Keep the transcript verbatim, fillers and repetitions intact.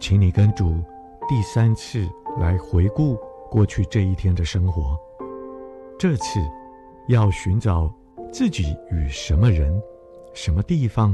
请你跟主第三次来回顾过去这一天的生活。这次要寻找自己与什么人、什么地方